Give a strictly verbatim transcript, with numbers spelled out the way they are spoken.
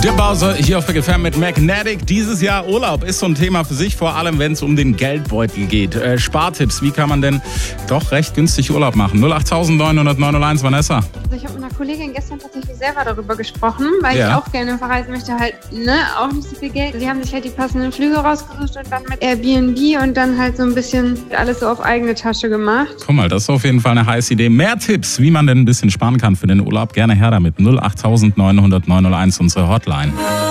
Der Bowser hier auf Big F M mit Magnetic. Dieses Jahr Urlaub ist so ein Thema für sich, vor allem wenn es um den Geldbeutel geht. Äh, Spartipps, wie kann man denn doch recht günstig Urlaub machen? null acht neun null null eins, Vanessa. Also ich habe mit einer Kollegin gestern tatsächlich selber darüber gesprochen, weil Ja. ich auch gerne verreisen möchte, halt, ne, auch nicht so viel Geld. Sie haben sich halt die passenden Flüge rausgesucht und dann mit Airbnb und dann halt so ein bisschen alles so auf eigene Tasche gemacht. Guck mal, das ist auf jeden Fall eine heiße Idee. Mehr Tipps, wie man denn ein bisschen sparen kann für den Urlaub, gerne her damit. null acht neun null null eins, unsere Hotline.